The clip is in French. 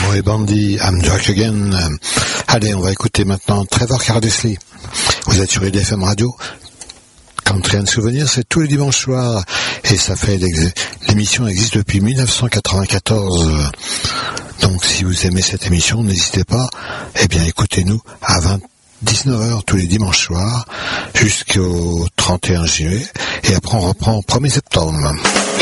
et Bandy, I'm Jack Again. Allez, on va écouter maintenant Trevor Cardisley. Vous êtes sur IDFM Radio. Country and Souvenir, c'est tous les dimanches soirs. Et ça fait, l'émission existe depuis 1994. Donc si vous aimez cette émission, n'hésitez pas. Eh bien, écoutez-nous à 19h tous les dimanches soirs jusqu'au 31 juillet. Et après, on reprend au 1er septembre.